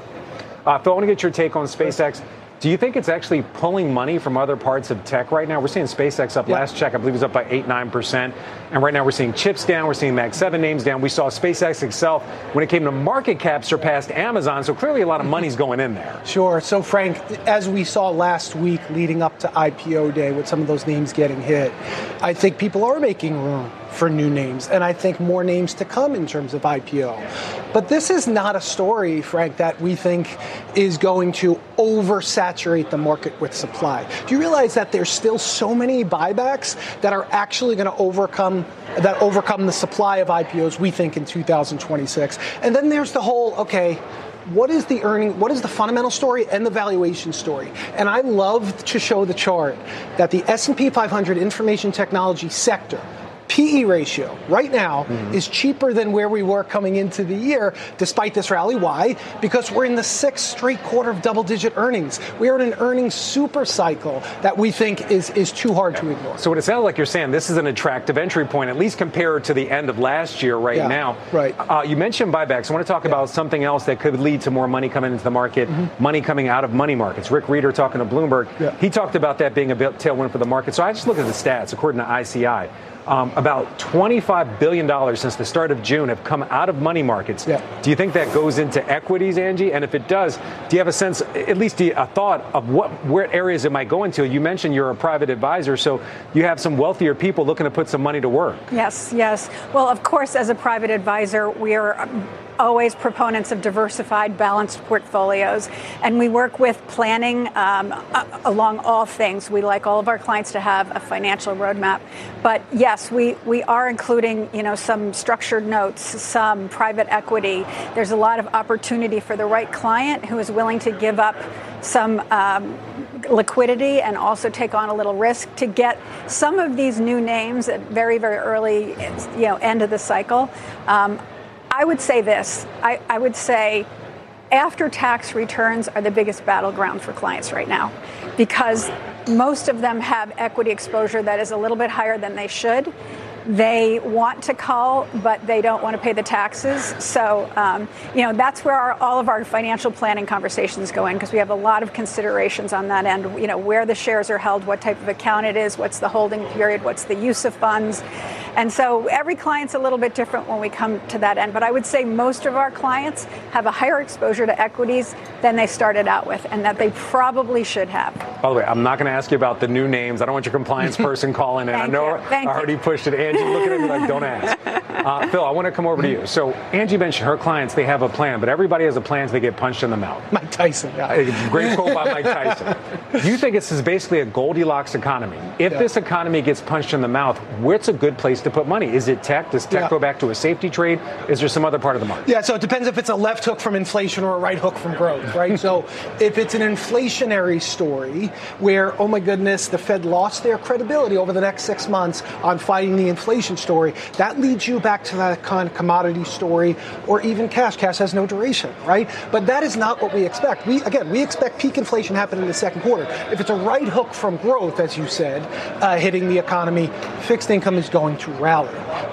Uh, Phil, I want to get your take on SpaceX. Do you think it's actually pulling money from other parts of tech right now? We're seeing SpaceX up. Yeah. Last check, I believe it was up by eight, nine percent. And right now we're seeing chips down. We're seeing Mag seven names down. We saw SpaceX itself, when it came to market cap, surpassed Amazon. So clearly a lot of money's going in there. Sure. So, Frank, as we saw last week leading up to I P O day with some of those names getting hit, I think people are making room for new names, and I think more names to come in terms of I P O. But this is not a story, Frank, that we think is going to oversaturate the market with supply. Do you realize that there's still so many buybacks that are actually going to overcome that overcome the supply of I P Os, we think, in two thousand twenty-six? And then there's the whole, okay, what is the earning, what is the fundamental story and the valuation story? And I love to show the chart that the S and P five hundred information technology sector P E ratio right now mm-hmm. is cheaper than where we were coming into the year, despite this rally. Why? Because we're in the sixth straight quarter of double-digit earnings. We are in an earnings super cycle that we think is, is too hard to ignore. So what it sounds like you're saying, this is an attractive entry point, at least compared to the end of last year right yeah, now. Right. Uh, you mentioned buybacks. I want to talk yeah. about something else that could lead to more money coming into the market, mm-hmm. money coming out of money markets. Rick Reeder talking to Bloomberg, yeah. he talked about that being a bit tailwind for the market. So I just look at the stats, according to I C I. Um, about twenty-five billion dollars since the start of June have come out of money markets. Yeah. Do you think that goes into equities, Angie? And if it does, do you have a sense, at least a thought of what where areas it might go into? You mentioned you're a private advisor, so you have some wealthier people looking to put some money to work. Yes, yes. Well, of course, as a private advisor, we are always proponents of diversified, balanced portfolios. And we work with planning um, uh, along all things. We like all of our clients to have a financial roadmap. But yes, we, we are including, you know, some structured notes, some private equity. There's a lot of opportunity for the right client who is willing to give up some um, liquidity and also take on a little risk to get some of these new names at very, very early, you know, end of the cycle. Um, I would say this. I, I would say after-tax returns are the biggest battleground for clients right now because most of them have equity exposure that is a little bit higher than they should. They want to call, but they don't want to pay the taxes. So, um, you know, that's where our, all of our financial planning conversations go in because we have a lot of considerations on that end. You know, where the shares are held, what type of account it is, what's the holding period, what's the use of funds. And so every client's a little bit different when we come to that end. But I would say most of our clients have a higher exposure to equities than they started out with and that they probably should have. By the way, I'm not going to ask you about the new names. I don't want your compliance person calling in. I know I already you. pushed it. Angie looking at me like, don't ask. Uh, Phil, I want to come over to you. So Angie mentioned her clients, they have a plan, but everybody has a plan so they get punched in the mouth. Mike Tyson. Yeah. Great quote by Mike Tyson. Do you think this is basically a Goldilocks economy? If yeah. this economy gets punched in the mouth, where's a good place to put money? Is it tech? Does tech yeah. go back to a safety trade? Is there some other part of the market? Yeah, so it depends if it's a left hook from inflation or a right hook from growth, right? So if it's an inflationary story where, oh my goodness, the Fed lost their credibility over the next six months on fighting the inflation story, that leads you back to that kind of commodity story or even cash. Cash has no duration, right? But that is not what we expect. We, again, we expect peak inflation happen in the second quarter. If it's a right hook from growth, as you said, uh, hitting the economy, fixed income is going to rally. But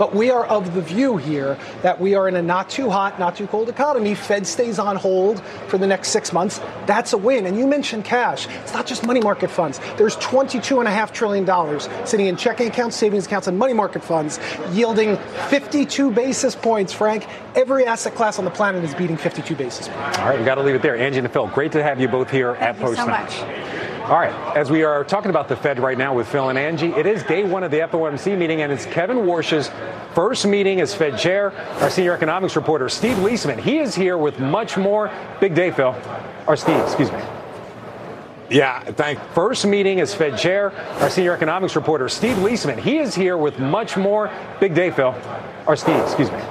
But we are of the view here that we are in a not too hot, not too cold economy. Fed stays on hold for the next six months. That's a win. And you mentioned cash. It's not just money market funds. There's twenty-two point five trillion dollars sitting in checking accounts, savings accounts, and money market funds, yielding fifty-two basis points, Frank. Every asset class on the planet is beating fifty-two basis points. All right, we got to leave it there. Angie and Phil, great to have you both here Thank at Post so Nine. much. All right, as we are talking about the Fed right now with Phil and Angie, it is day one of the F O M C meeting, and it's Kevin Warsh's first meeting as Fed chair. Our senior economics reporter, Steve Liesman, he is here with much more. Big day, Phil. Or Steve, excuse me. Yeah, thank First meeting as Fed chair. Our senior economics reporter, Steve Liesman, he is here with much more. Big day, Phil. Or Steve, excuse me.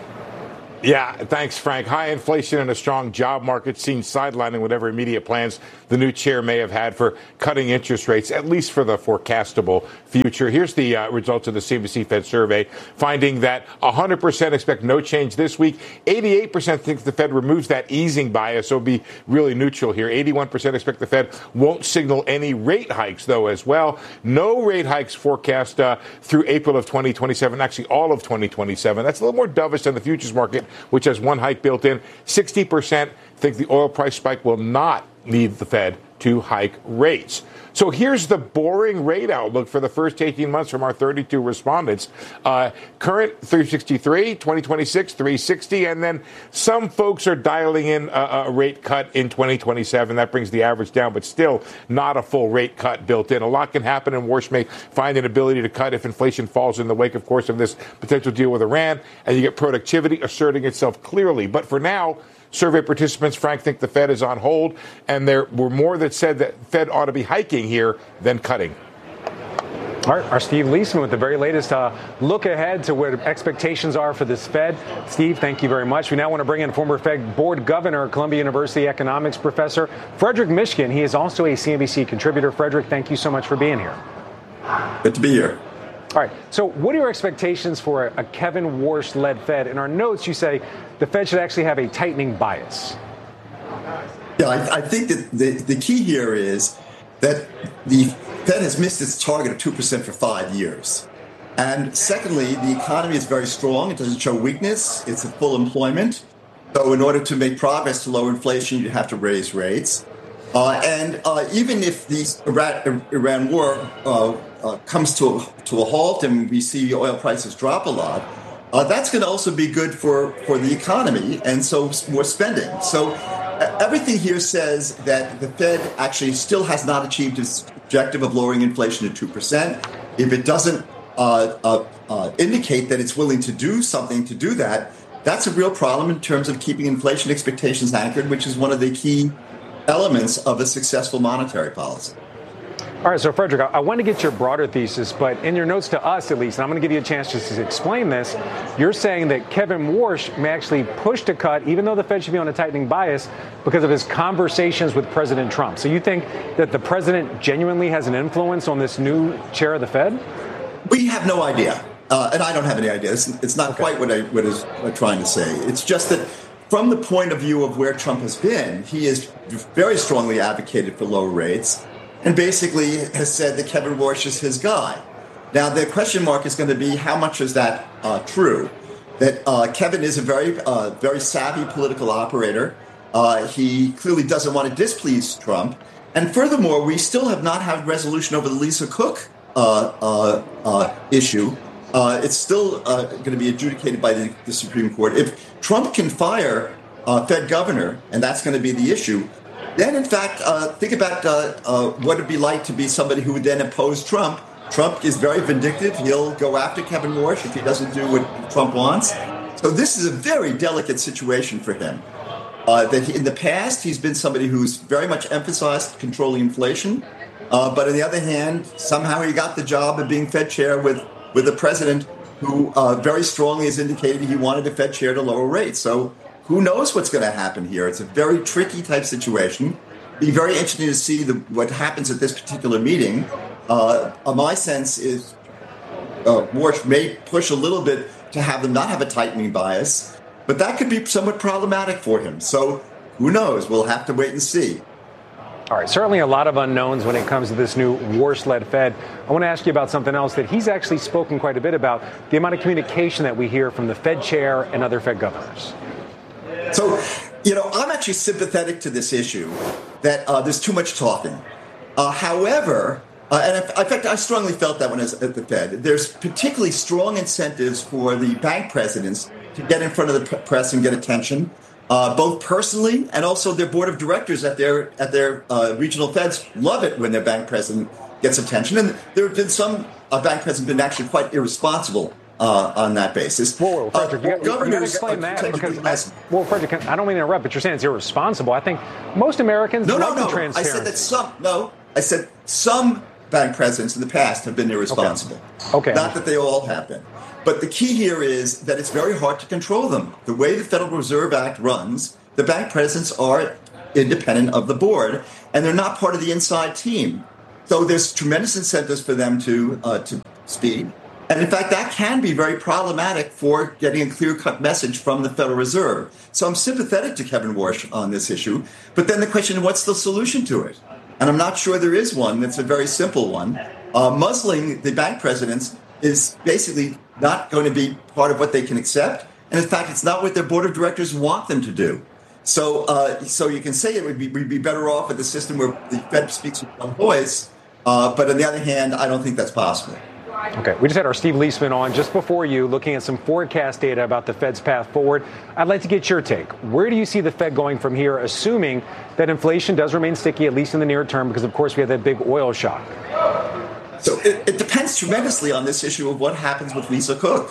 Yeah, thanks, Frank. High inflation and a strong job market seen sidelining whatever immediate plans the new chair may have had for cutting interest rates, at least for the forecastable future. Here's the uh, results of the C B C Fed survey, finding that one hundred percent expect no change this week. eighty-eight percent think the Fed removes that easing bias, so it'll be really neutral here. eighty-one percent expect the Fed won't signal any rate hikes, though, as well. No rate hikes forecast uh, through April of twenty twenty-seven, actually all of twenty twenty-seven. That's a little more dovish than the futures market, which has one hike built in. sixty percent think the oil price spike will not lead the Fed to hike rates. So here's the boring rate outlook for the first eighteen months from our thirty-two respondents. Uh, current three sixty-three, twenty twenty-six, three sixty, and then some folks are dialing in a, a rate cut in twenty twenty-seven. That brings the average down, but still not a full rate cut built in. A lot can happen, and Warsh may find an ability to cut if inflation falls in the wake, of course, of this potential deal with Iran, and you get productivity asserting itself clearly. But for now, survey participants, Frank, think the Fed is on hold, and there were more that said that Fed ought to be hiking here than cutting. All right, our Steve Liesman with the very latest uh, look ahead to what expectations are for this Fed. Steve, thank you very much. We now want to bring in former Fed board governor, Columbia University economics professor, Frederick Mishkin. He is also a C N B C contributor. Frederick, thank you so much for being here. Good to be here. All right. So what are your expectations for a, a Kevin Warsh-led Fed? In our notes, you say the Fed should actually have a tightening bias. Yeah, I, I think that the, the key here is that the Fed has missed its target of two percent for five years. And secondly, the economy is very strong. It doesn't show weakness. It's at full employment. So in order to make progress to lower inflation, you have to raise rates. Uh, and uh, even if the Iran, Iran war uh, uh, comes to a, to a halt and we see oil prices drop a lot, uh, that's going to also be good for, for the economy and so more spending. So uh, everything here says that the Fed actually still has not achieved its objective of lowering inflation to two percent. If it doesn't uh, uh, uh, indicate that it's willing to do something to do that, that's a real problem in terms of keeping inflation expectations anchored, which is one of the key elements of a successful monetary policy. All right, so Frederick, I, I want to get your broader thesis, but in your notes to us at least, and I'm going to give you a chance just to explain this, you're saying that Kevin Warsh may actually push to cut, even though the Fed should be on a tightening bias, because of his conversations with President Trump. So you think that the president genuinely has an influence on this new chair of the Fed? We have no idea, uh, and I don't have any idea. It's, it's not okay. quite what I what is I'm trying to say. It's just that from the point of view of where Trump has been, he has very strongly advocated for lower rates and basically has said that Kevin Warsh is his guy. Now, the question mark is going to be how much is that uh, true? That uh, Kevin is a very, uh, very savvy political operator. Uh, he clearly doesn't want to displease Trump. And furthermore, we still have not had resolution over the Lisa Cook uh, uh, uh, issue. Uh, it's still uh, going to be adjudicated by the, the Supreme Court. If Trump can fire uh, Fed governor, and that's going to be the issue, then, in fact, uh, think about uh, uh, what it'd be like to be somebody who would then oppose Trump. Trump is very vindictive. He'll go after Kevin Warsh if he doesn't do what Trump wants. So this is a very delicate situation for him. Uh, that he, in the past, he's been somebody who's very much emphasized controlling inflation. Uh, but on the other hand, somehow he got the job of being Fed chair with with a president who uh, very strongly has indicated he wanted the Fed chair to lower rates. So who knows what's going to happen here? It's a very tricky type situation. Be very interesting to see the, what happens at this particular meeting. Uh, my sense is uh, Warsh may push a little bit to have them not have a tightening bias, but that could be somewhat problematic for him. So who knows? We'll have to wait and see. All right, certainly a lot of unknowns when it comes to this new Warsh-led Fed. I want to ask you about something else that he's actually spoken quite a bit about, the amount of communication that we hear from the Fed chair and other Fed governors. So, you know, I'm actually sympathetic to this issue that uh, there's too much talking. Uh, however, uh, and in fact, I strongly felt that when I was at the Fed, there's particularly strong incentives for the bank presidents to get in front of the press and get attention. Uh, both personally and also their board of directors at their at their uh, regional feds love it when their bank president gets attention. And there have been some uh, bank presidents been actually quite irresponsible uh, on that basis. Whoa, whoa Frederick, uh, you got to explain that. Because I, well, Frederick, I don't mean to interrupt, but you're saying it's irresponsible. I think most Americans no, like no, the no. transparency. I said that some. No, I said some bank presidents in the past have been irresponsible. Okay. okay. Not that they all have been. But the key here is that it's very hard to control them. The way the Federal Reserve Act runs, the bank presidents are independent of the board, and they're not part of the inside team. So there's tremendous incentives for them to uh, to speak. And in fact, that can be very problematic for getting a clear-cut message from the Federal Reserve. So I'm sympathetic to Kevin Warsh on this issue. But then the question, what's the solution to it? And I'm not sure there is one. That's a very simple one. Uh, muzzling the bank presidents is basically not going to be part of what they can accept. And in fact, it's not what their board of directors want them to do. So uh, so you can say it would be, we'd be better off with a system where the Fed speaks with one voice. Uh, but on the other hand, I don't think that's possible. Okay, we just had our Steve Leisman on just before you looking at some forecast data about the Fed's path forward. I'd like to get your take. Where do you see the Fed going from here, assuming that inflation does remain sticky, at least in the near term, because, of course, we had that big oil shock? So it, it depends tremendously on this issue of what happens with Lisa Cook.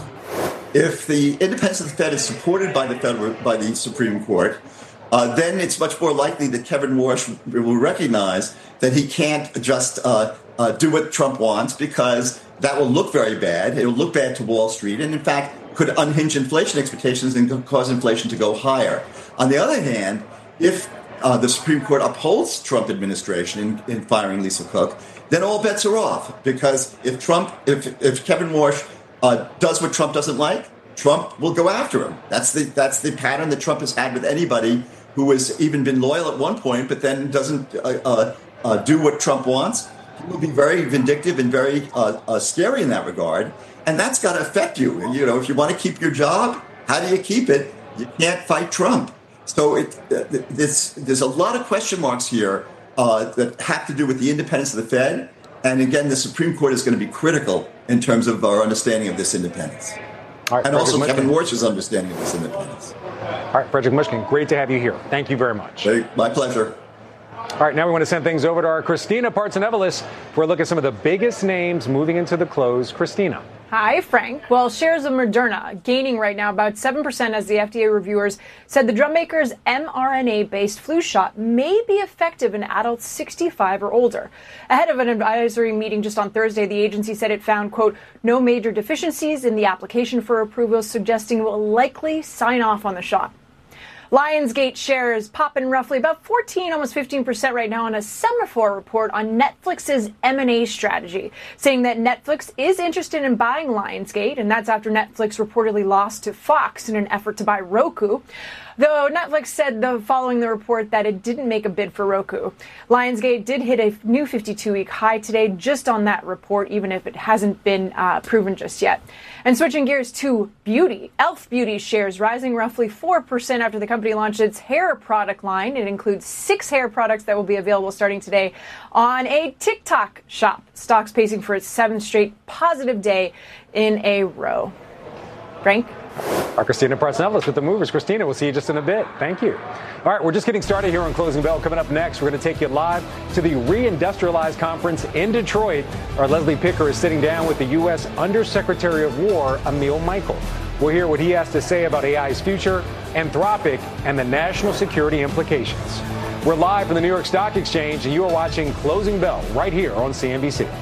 If the independence of the Fed is supported by the Federal, by the Supreme Court, uh, then it's much more likely that Kevin Warsh will recognize that he can't just uh, uh, do what Trump wants, because that will look very bad. It will look bad to Wall Street, and in fact could unhinge inflation expectations and cause inflation to go higher. On the other hand, if uh, the Supreme Court upholds Trump administration in, in firing Lisa Cook, then all bets are off. Because if Trump, if if Kevin Warsh uh, does what Trump doesn't like, Trump will go after him. That's the that's the pattern that Trump has had with anybody who has even been loyal at one point, but then doesn't uh, uh, uh, do what Trump wants. He will be very vindictive and very uh, uh, scary in that regard, and that's got to affect you. You know, if you want to keep your job, how do you keep it? You can't fight Trump. So it, uh, this, there's a lot of question marks here uh, that have to do with the independence of the Fed, and again, the Supreme Court is going to be critical in terms of our understanding of this independence, All right, and Frederick also Mushkin. Kevin Warsh's understanding of this independence. All right, Frederick Mushkin, great to have you here. Thank you very much. Hey, my pleasure. All right, now we want to send things over to our Christina Partsinevelos for a look at some of the biggest names moving into the close. Christina. Hi, Frank. Well, shares of Moderna gaining right now about seven percent as the F D A reviewers said the drugmaker's mRNA-based flu shot may be effective in adults sixty-five or older. Ahead of an advisory meeting just on Thursday, the agency said it found, quote, no major deficiencies in the application for approval, suggesting it will likely sign off on the shot. Lionsgate shares popping roughly about fourteen, almost fifteen percent right now on a Semaphore report on Netflix's M and A strategy, saying that Netflix is interested in buying Lionsgate, and that's after Netflix reportedly lost to Fox in an effort to buy Roku. Though Netflix said, though, following the report, that it didn't make a bid for Roku. Lionsgate did hit a new fifty-two week high today just on that report, even if it hasn't been uh, proven just yet. And switching gears to beauty, e l f Beauty shares rising roughly four percent after the company launched its hair product line. It includes six hair products that will be available starting today on a TikTok shop. Stock's pacing for its seventh straight positive day in a row. Frank? Our Christina Partsinevelos with the movers. Christina, we'll see you just in a bit. Thank you. All right, we're just getting started here on Closing Bell. Coming up next, we're going to take you live to the Reindustrialize Conference in Detroit. Our Leslie Picker is sitting down with the U S Undersecretary of War, Emil Michael. We'll hear what he has to say about A I's future, Anthropic, and the national security implications. We're live from the New York Stock Exchange, and you are watching Closing Bell right here on C N B C.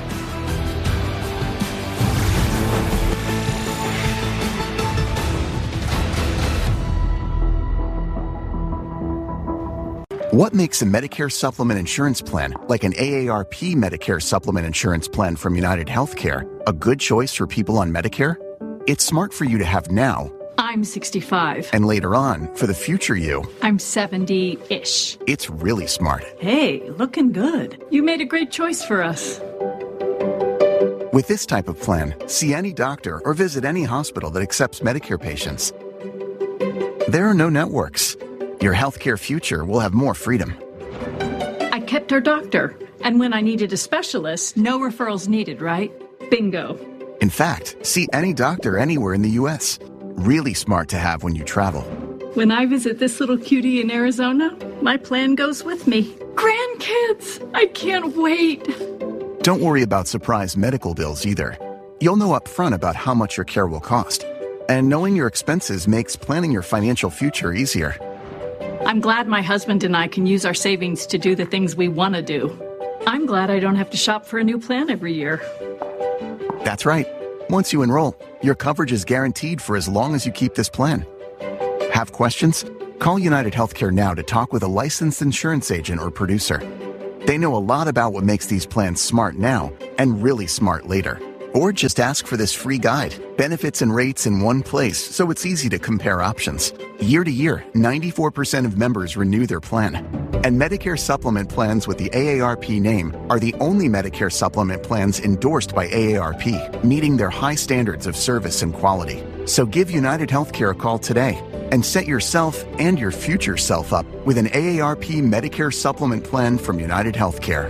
What makes a Medicare supplement insurance plan, like an A A R P Medicare supplement insurance plan from United Healthcare, a good choice for people on Medicare? It's smart for you to have now, I'm sixty-five. And later on, for the future you, I'm seventy-ish. it's really smart. Hey, looking good. You made a great choice for us. With this type of plan, see any doctor or visit any hospital that accepts Medicare patients. There are no networks. Your healthcare future will have more freedom. I kept our doctor. And when I needed a specialist, no referrals needed, right? Bingo. In fact, see any doctor anywhere in the U S. Really smart to have when you travel. When I visit this little cutie in Arizona, my plan goes with me. Grandkids! I can't wait. Don't worry about surprise medical bills either. You'll know up front about how much your care will cost. And knowing your expenses makes planning your financial future easier. I'm glad my husband and I can use our savings to do the things we want to do. I'm glad I don't have to shop for a new plan every year. That's right. Once you enroll, your coverage is guaranteed for as long as you keep this plan. Have questions? Call United Healthcare now to talk with a licensed insurance agent or producer. They know a lot about what makes these plans smart now and really smart later. Or just ask for this free guide, benefits and rates in one place, so it's easy to compare options. Year to year, ninety-four percent of members renew their plan. And Medicare supplement plans with the A A R P name are the only Medicare supplement plans endorsed by A A R P, meeting their high standards of service and quality. So give United Healthcare a call today and set yourself and your future self up with an A A R P Medicare supplement plan from United Healthcare.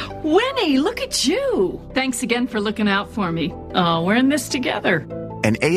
Winnie, look at you. Thanks again for looking out for me. Oh, we're in this together. An A